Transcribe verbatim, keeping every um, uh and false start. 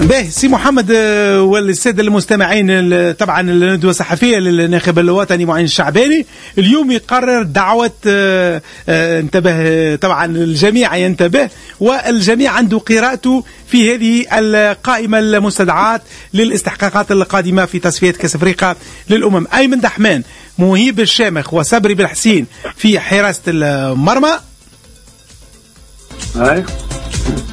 باهي سي محمد والسادة المستمعين، طبعا الندوة الصحفية للناخب الوطني معين الشعباني اليوم يقرر دعوة انتبه طبعا الجميع ينتبه، والجميع عنده قراءته في هذه القائمة المستدعاة للاستحقاقات القادمة في تصفية كأس أفريقيا للأمم. أيمن دحمان، مهيب الشامخ وصبري بالحسين في حراسة المرمى.